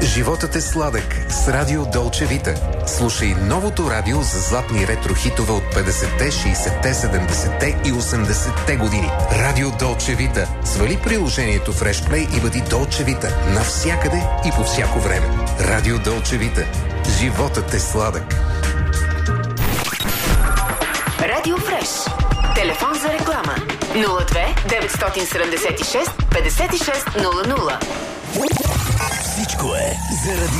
Животът е сладък с Радио Долче Вита. Слушай новото радио за златни ретро хитове от 50-те, 60-те, 70-те и 80-те години. Радио Долче Вита. Свали приложението в Freshplay и бъди Долче Вита навсякъде и по всяко време. Радио Долче Вита. Животът е сладък. Радио Фреш. Телефон за реклама 02 976 5600. Всичко е заради